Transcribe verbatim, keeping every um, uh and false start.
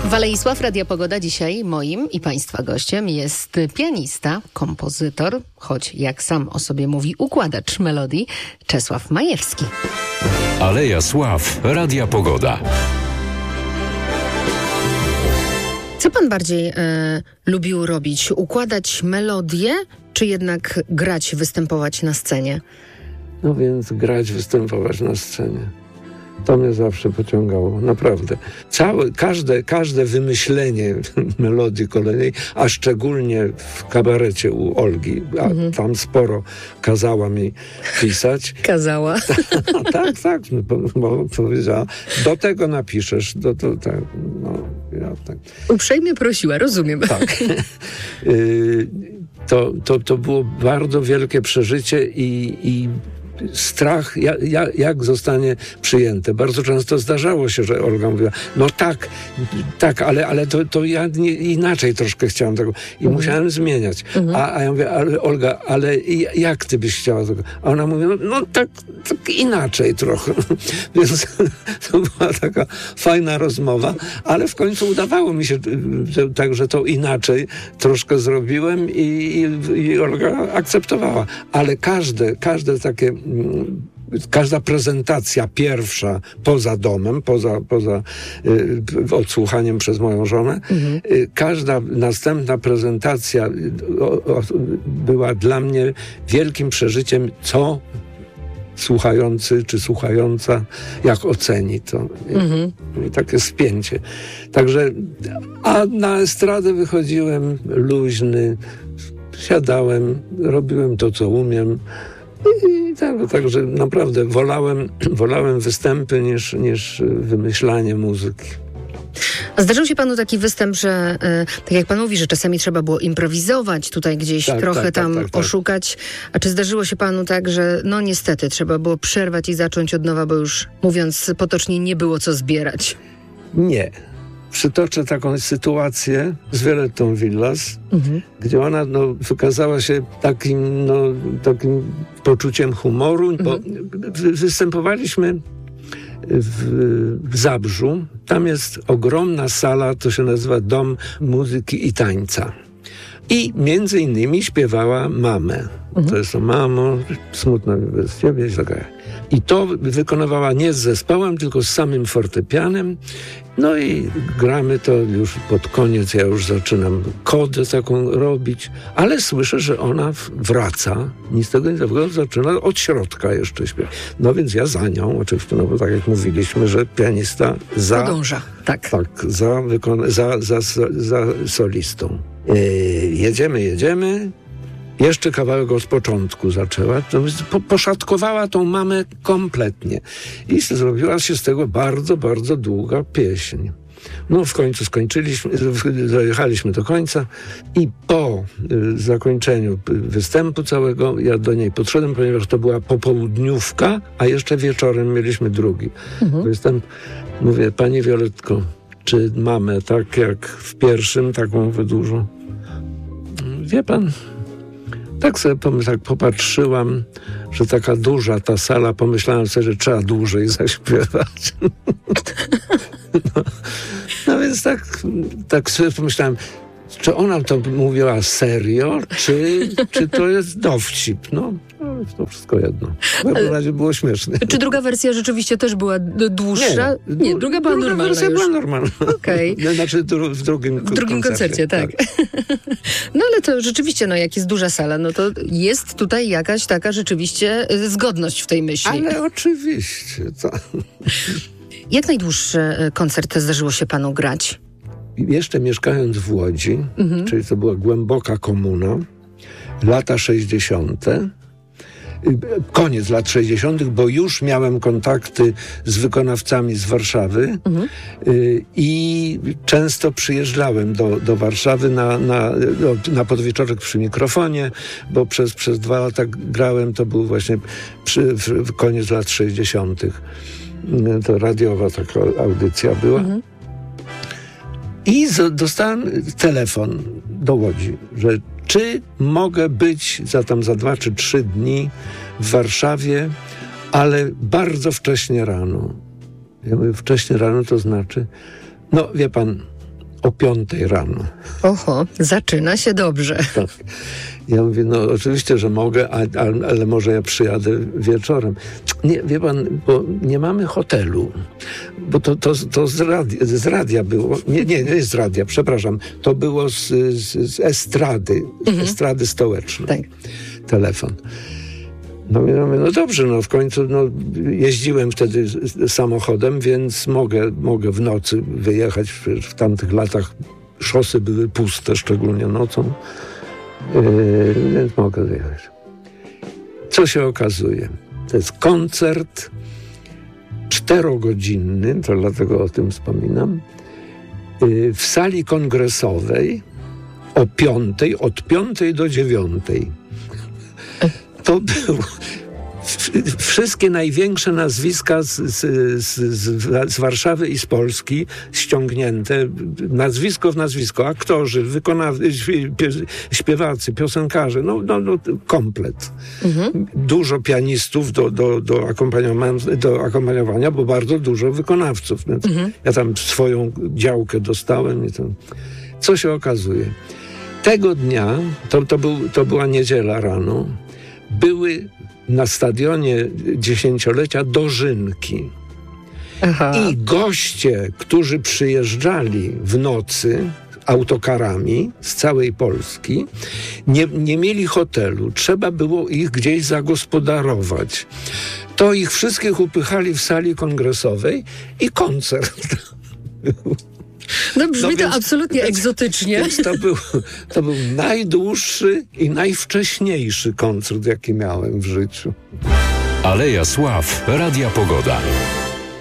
Waleisław, Radia Pogoda. Dzisiaj moim i Państwa gościem jest pianista, kompozytor, choć jak sam o sobie mówi układacz melodii, Czesław Majewski. Aleja Sław, Radia Pogoda. Co pan bardziej e, lubił robić? Układać melodię, czy jednak grać, występować na scenie? No więc grać, występować na scenie. To mnie zawsze pociągało, naprawdę. Całe, każde, każde wymyślenie melodii kolejnej, a szczególnie w kabarecie u Olgi, a mhm. tam sporo kazała mi pisać. Kazała? tak, tak, bo powiedziała, do tego napiszesz, do, do, tak, no, ja tak. Uprzejmie prosiła, rozumiem. Tak. y, to, to, to było bardzo wielkie przeżycie i, i strach, jak, jak zostanie przyjęte. Bardzo często zdarzało się, że Olga mówiła, no tak, tak, ale, ale to, to ja nie, inaczej troszkę chciałam tego. I mhm. musiałem zmieniać. Mhm. A, a ja mówię, ale Olga, ale jak ty byś chciała tego? A ona mówi, no, no tak, tak inaczej trochę. Więc to była taka fajna rozmowa, ale w końcu udawało mi się że, tak, że to inaczej troszkę zrobiłem i, i, i Olga akceptowała. Ale każde, każde takie każda prezentacja pierwsza poza domem, poza, poza y, odsłuchaniem przez moją żonę, mhm. y, każda następna prezentacja o, o, była dla mnie wielkim przeżyciem, co słuchający czy słuchająca jak oceni to. Mhm. I takie spięcie. Także, a na estradę wychodziłem luźny, siadałem, robiłem to, co umiem. I tak, także naprawdę wolałem, wolałem występy niż, niż wymyślanie muzyki. A zdarzył się panu taki występ, że e, tak jak pan mówi, że czasami trzeba było improwizować, tutaj gdzieś tak, trochę tak, tam tak, tak, oszukać. Tak. A czy zdarzyło się panu tak, że no niestety trzeba było przerwać i zacząć od nowa, bo już mówiąc potocznie nie było co zbierać? Nie. Przytoczę taką sytuację z Violettą Villas, mhm. gdzie ona no, wykazała się takim, no, takim poczuciem humoru, mhm. bo występowaliśmy w, w Zabrzu. Tam jest ogromna sala, to się nazywa Dom Muzyki i Tańca. I między innymi śpiewała Mamę. Mhm. To jest to Mamo, smutno bez ciebie. I to wykonywała nie z zespołem, tylko z samym fortepianem. No i gramy to już pod koniec, ja już zaczynam kodę taką robić, ale słyszę, że ona wraca, nic z tego nie zawoła, zaczyna od środka jeszcze śpiewać. No więc ja za nią, oczywiście, no bo tak jak mówiliśmy, że pianista za... Podąża, tak. Tak, za, wykona- za, za, za, za solistą. Yy, jedziemy, jedziemy. Jeszcze kawałek od początku zaczęła, to po, poszatkowała tą Mamę kompletnie. I zrobiła się z tego bardzo, bardzo długa pieśń. No w końcu skończyliśmy, dojechaliśmy do końca i po y, zakończeniu występu całego ja do niej podszedłem, ponieważ to była popołudniówka, a jeszcze wieczorem mieliśmy drugi mhm. występ. Mówię, pani Violetko, czy Mamę tak jak w pierwszym, taką dużą? Wie pan... Tak sobie tak popatrzyłam, że taka duża ta sala, pomyślałem sobie, że trzeba dłużej zaśpiewać. no, no więc tak, tak sobie pomyślałem, czy ona to mówiła serio, czy, czy to jest dowcip? No, no to wszystko jedno. W każdym razie było śmieszne. Czy druga wersja rzeczywiście też była dłuższa? Nie, nie druga była druga normalna wersja już. była normalna. Okej. Okay. Znaczy dru- w drugim, w drugim koncercie. koncercie tak. tak. No ale to rzeczywiście, no jak jest duża sala, no to jest tutaj jakaś taka rzeczywiście zgodność w tej myśli. Ale oczywiście. To... Jak najdłuższy koncert zdarzyło się panu grać? Jeszcze mieszkając w Łodzi, mhm. czyli to była głęboka komuna, lata sześćdziesiąte, koniec lat sześćdziesiątych, bo już miałem kontakty z wykonawcami z Warszawy mhm. i często przyjeżdżałem do, do Warszawy na, na, na podwieczorek przy mikrofonie, bo przez, przez dwa lata grałem, to był właśnie przy, w, koniec lat sześćdziesiątych. To radiowa taka audycja była. Mhm. I z, dostałem telefon do Łodzi, że czy mogę być za tam za dwa czy trzy dni w Warszawie, ale bardzo wcześnie rano. Ja mówię, wcześnie rano to znaczy, no wie pan, o piątej rano. Oho, zaczyna się dobrze. Tak. Ja mówię, no oczywiście, że mogę, a, a, ale może ja przyjadę wieczorem. Nie, wie pan, bo nie mamy hotelu, bo to, to, to z, radia, z radia było, nie, nie, nie z radia, przepraszam, to było z, z, z estrady, mhm. estrady stołecznej. Tak. Telefon. No, mówię, no dobrze, no w końcu no, jeździłem wtedy samochodem, więc mogę, mogę w nocy wyjechać. W tamtych latach szosy były puste, szczególnie nocą. Yy, więc mogę wyjechać. Co się okazuje? To jest koncert czterogodzinny, to dlatego o tym wspominam, yy, w sali kongresowej o piątej, od piątej do dziewiątej. To było wszystkie największe nazwiska z, z, z, z Warszawy i z Polski ściągnięte, nazwisko w nazwisko, aktorzy, wykonawcy, śpiewacy, piosenkarze, no, no, no komplet. Mhm. Dużo pianistów do, do, do, akompaniowania, do akompaniowania, bo bardzo dużo wykonawców. Mhm. Ja tam swoją działkę dostałem i to... Co się okazuje? Tego dnia, to, to, był, to była niedziela rano, były na stadionie dziesięciolecia dożynki. Aha. I goście, którzy przyjeżdżali w nocy autokarami z całej Polski, nie, nie mieli hotelu. Trzeba było ich gdzieś zagospodarować. To ich wszystkich upychali w sali kongresowej i koncert. No brzmi no więc, to absolutnie więc, egzotycznie. Więc to, był, to był najdłuższy i najwcześniejszy koncert, jaki miałem w życiu. Aleja Sław, Radia Pogoda.